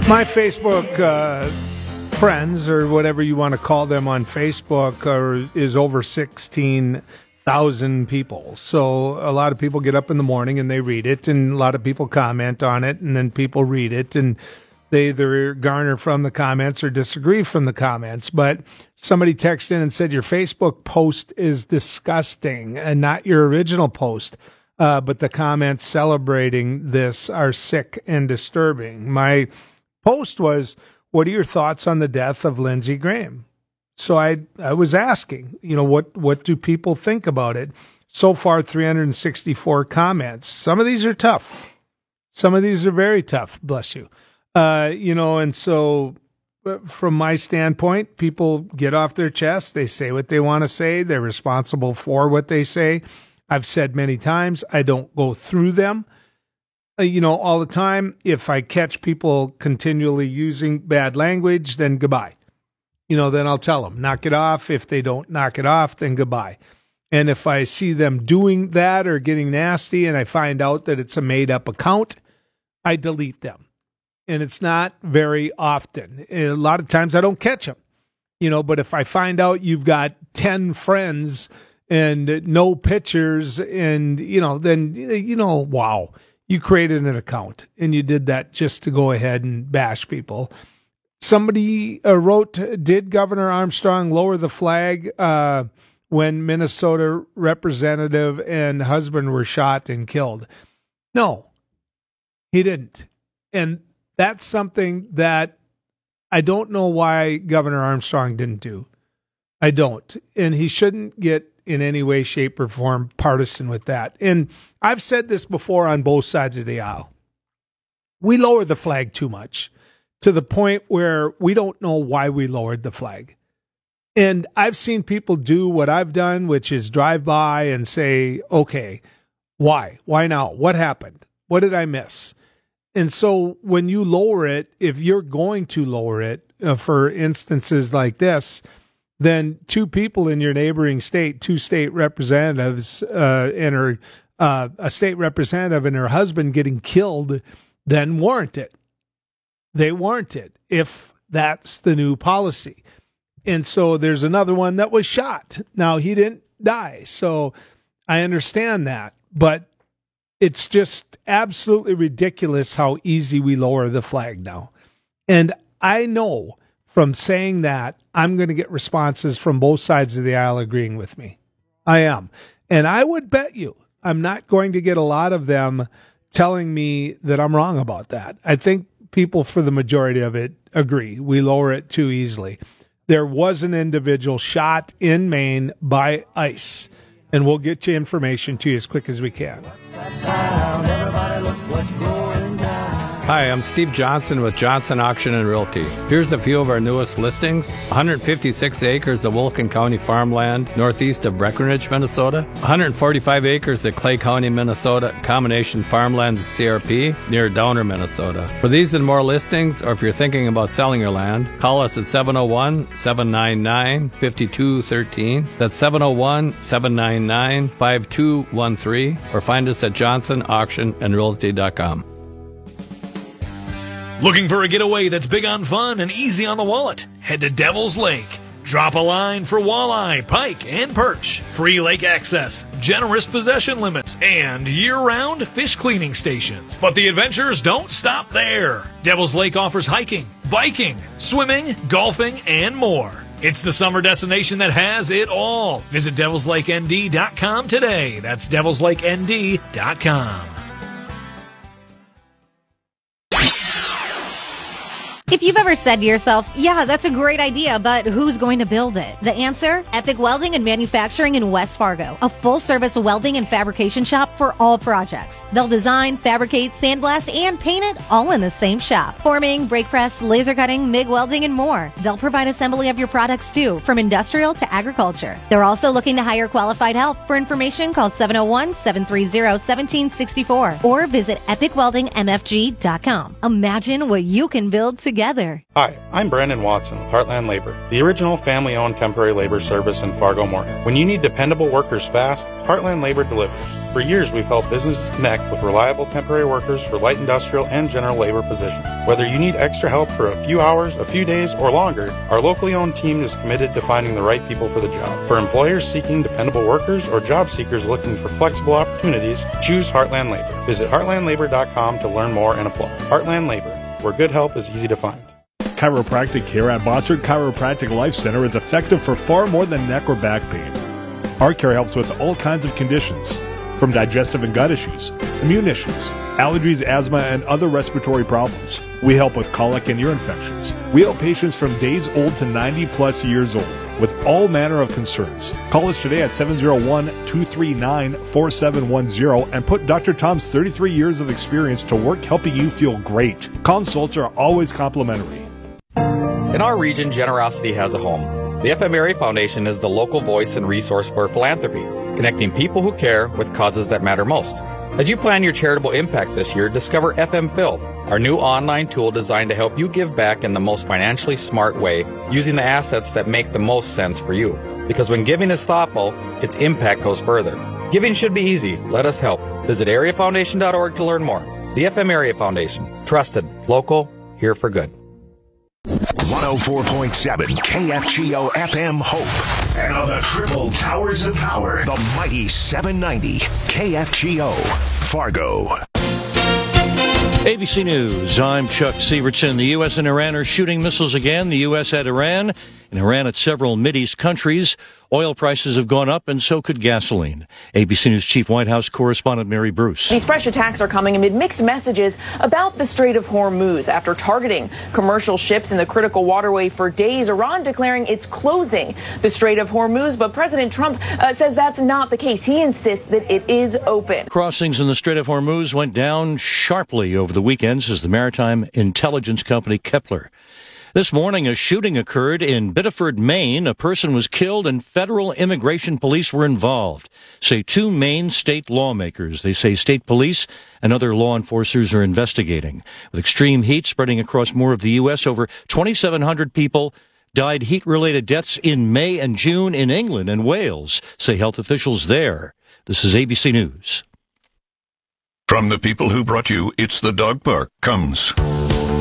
My Facebook friends, or whatever you want to call them on Facebook, is over 16,000 people. So a lot of people get up in the morning and they read it, and a lot of people comment on it, and then people read it, and they either garner from the comments or disagree from the comments. But somebody texted in and said, your Facebook post is disgusting, and not your original post. But the comments celebrating this are sick and disturbing. My post was, what are your thoughts on the death of Lindsey Graham? So I was asking, what do people think about it? So far, 364 comments. Some of these are tough. Some of these are very tough. Bless you. And so from my standpoint, people get off their chest. They say what they want to say. They're responsible for what they say. I've said many times, I don't go through them. All the time. If I catch people continually using bad language, then goodbye. Then I'll tell them, knock it off. If they don't knock it off, then goodbye. And if I see them doing that or getting nasty and I find out that it's a made-up account, I delete them. And it's not very often. A lot of times I don't catch them. But if I find out you've got 10 friends and no pictures and, then, wow. You created an account, and you did that just to go ahead and bash people. Somebody wrote, did Governor Armstrong lower the flag when Minnesota representative and husband were shot and killed? No, he didn't. And that's something that I don't know why Governor Armstrong didn't do. I don't. And he shouldn't get in any way, shape, or form partisan with that. And I've said this before on both sides of the aisle. We lower the flag too much to the point where we don't know why we lowered the flag. And I've seen people do what I've done, which is drive by and say, okay, why? Why now? What happened? What did I miss? And so when you lower it, if you're going to lower it, for instances like this, then two people in your neighboring state, two state representatives, and a state representative and her husband getting killed, then warrant it. They warrant it if that's the new policy. And so there's another one that was shot. Now, he didn't die, so I understand that. But it's just absolutely ridiculous how easy we lower the flag now. And I know from saying that, I'm going to get responses from both sides of the aisle agreeing with me. I am. And I would bet you I'm not going to get a lot of them telling me that I'm wrong about that. I think people, for the majority of it, agree. We lower it too easily. There was an individual shot in Maine by ICE, and we'll get you information to you as quick as we can. Hi, I'm Steve Johnson with Johnson Auction and Realty. Here's a few of our newest listings. 156 acres of Wilkin County farmland northeast of Breckenridge, Minnesota. 145 acres of Clay County, Minnesota, combination farmland to CRP near Downer, Minnesota. For these and more listings, or if you're thinking about selling your land, call us at 701-799-5213. That's 701-799-5213, or find us at johnsonauctionandrealty.com. Looking for a getaway that's big on fun and easy on the wallet? Head to Devil's Lake. Drop a line for walleye, pike, and perch. Free lake access, generous possession limits, and year-round fish cleaning stations. But the adventures don't stop there. Devil's Lake offers hiking, biking, swimming, golfing, and more. It's the summer destination that has it all. Visit devilslakend.com today. That's devilslakend.com. If you've ever said to yourself, yeah, that's a great idea, but who's going to build it? The answer? Epic Welding and Manufacturing in West Fargo, a full-service welding and fabrication shop for all projects. They'll design, fabricate, sandblast, and paint it all in the same shop. Forming, brake press, laser cutting, MIG welding, and more. They'll provide assembly of your products too, from industrial to agriculture. They're also looking to hire qualified help. For information, call 701-730-1764 or visit epicweldingmfg.com. Imagine what you can build together. together. Hi, I'm Brandon Watson with Heartland Labor, the original family-owned temporary labor service in Fargo-Moorhead. When you need dependable workers fast, Heartland Labor delivers. For years, we've helped businesses connect with reliable temporary workers for light industrial and general labor positions. Whether you need extra help for a few hours, a few days, or longer, our locally owned team is committed to finding the right people for the job. For employers seeking dependable workers or job seekers looking for flexible opportunities, choose Heartland Labor. Visit heartlandlabor.com to learn more and apply. Heartland Labor, where good help is easy to find. Chiropractic care at Bossard Chiropractic Life Center is effective for far more than neck or back pain. Our care helps with all kinds of conditions, from digestive and gut issues, immune issues, allergies, asthma, and other respiratory problems. We help with colic and ear infections. We help patients from days old to 90-plus years old with all manner of concerns. Call us today at 701-239-4710 and put Dr. Tom's 33 years of experience to work helping you feel great. Consults are always complimentary. In our region, generosity has a home. The FM Area Foundation is the local voice and resource for philanthropy, connecting people who care with causes that matter most. As you plan your charitable impact this year, discover FM Phil, our new online tool designed to help you give back in the most financially smart way, using the assets that make the most sense for you. Because when giving is thoughtful, its impact goes further. Giving should be easy. Let us help. Visit areafoundation.org to learn more. The FM Area Foundation. Trusted, local, here for good. 104.7 KFGO FM Hope. And on the triple towers of power, the mighty 790 KFGO Fargo. ABC News, I'm Chuck Severson. The U.S. and Iran are shooting missiles again. The U.S. at Iran, and Iran at several Mideast countries. Oil prices have gone up, and so could gasoline. ABC News Chief White House correspondent Mary Bruce. These fresh attacks are coming amid mixed messages about the Strait of Hormuz. After targeting commercial ships in the critical waterway for days, Iran declaring it's closing the Strait of Hormuz. But President Trump says that's not the case. He insists that it is open. Crossings in the Strait of Hormuz went down sharply over the weekend, says the maritime intelligence company Kepler. This morning, a shooting occurred in Biddeford, Maine. A person was killed and federal immigration police were involved, say two Maine state lawmakers. They say state police and other law enforcers are investigating. With extreme heat spreading across more of the U.S., over 2,700 people died heat-related deaths in May and June in England and Wales, say health officials there. This is ABC News. From the people who brought you It's the Dog Park comes